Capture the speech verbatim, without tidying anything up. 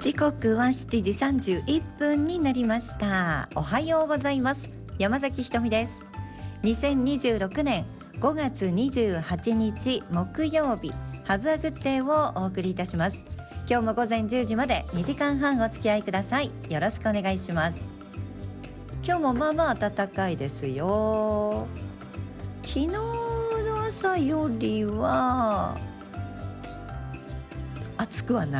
時刻はしちじさんじゅういっぷんになりました。おはようございます。山崎ひとみです。にせんにじゅうろくねんごがつにじゅうはちにち木曜日、ハブアグッデーをお送りいたします。今日も午前じゅうじまでにじかんはんお付き合いください。よろしくお願いします。今日もまあまあ暖かいですよ。昨日の朝よりは暑くはない